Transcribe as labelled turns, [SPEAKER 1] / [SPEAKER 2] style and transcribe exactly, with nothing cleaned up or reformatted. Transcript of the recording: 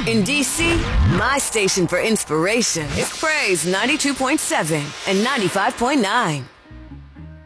[SPEAKER 1] In D C, my station for inspiration is Praise ninety-two point seven and ninety-five point nine.